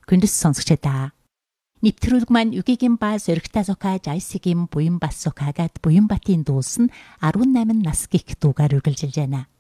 Хүндэс сонсогчдаа. Нэвтрүүлэг маань Югигийн ба Зоригтой Зохио Жайсигийн Буянбат Зохиогад Буянбатын дуулсан 18 нас гих дуугаар үргэлжилж байна.